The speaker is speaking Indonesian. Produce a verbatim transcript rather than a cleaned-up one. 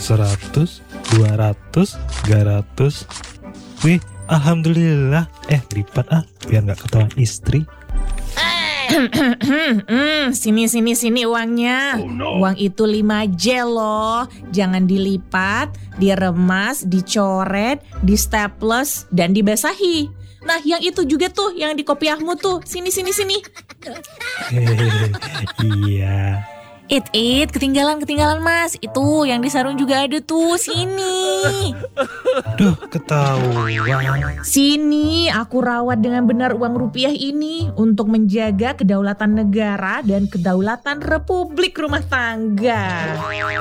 seratus, dua ratus, tiga ratus. Wih, alhamdulillah. Eh, lipat ah, biar gak ketahuan istri. Hmm, sini sini sini uangnya. Oh, no. Uang itu lima J loh. Jangan dilipat, diremas, dicoret, di staples dan dibasahi. Nah, yang itu juga tuh yang di kopiahmu tuh. Sini sini sini. Hehehe, iya. It it ketinggalan ketinggalan Mas. Itu yang di sarung juga ada tuh. Sini. Duh, ketahuan. Sini aku rawat dengan benar uang rupiah ini untuk menjaga kedaulatan negara dan kedaulatan Republik Rumah Tangga.